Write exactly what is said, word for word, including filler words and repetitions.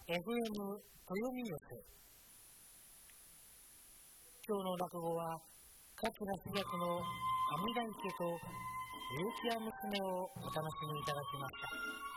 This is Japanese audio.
エフエム 豊見寄せ。今日の落語は桂志役の阿弥陀池と結城屋娘をお楽しみいただきました。